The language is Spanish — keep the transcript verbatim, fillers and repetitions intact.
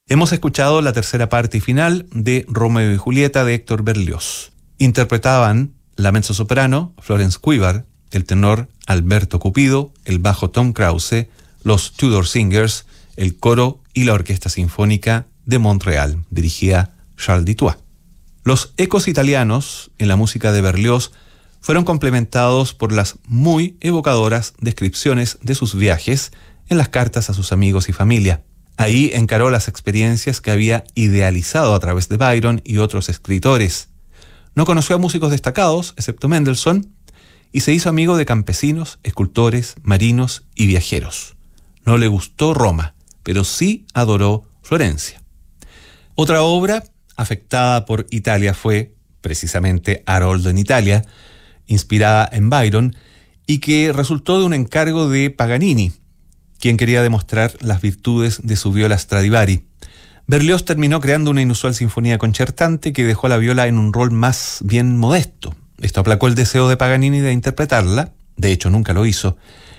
Hemos escuchado la tercera parte y final de Romeo y Julieta de Héctor Berlioz. Interpretaban la mezzosoprano Florence Quivar, el tenor Alberto Cupido, el bajo Tom Krause, los Tudor Singers, el coro y la Orquesta Sinfónica de Montreal, dirigida Charles Dutoit. Los ecos italianos en la música de Berlioz fueron complementados por las muy evocadoras descripciones de sus viajes en las cartas a sus amigos y familia. Ahí encaró las experiencias que había idealizado a través de Byron y otros escritores. No conoció a músicos destacados, excepto Mendelssohn, y se hizo amigo de campesinos, escultores, marinos y viajeros. No le gustó Roma, pero sí adoró Florencia. Otra obra afectada por Italia fue, precisamente, Haroldo en Italia, inspirada en Byron, y que resultó de un encargo de Paganini, quien quería demostrar las virtudes de su viola Stradivari. Berlioz terminó creando una inusual sinfonía concertante que dejó a la viola en un rol más bien modesto. Esto aplacó el deseo de Paganini de interpretarla, de hecho nunca lo hizo,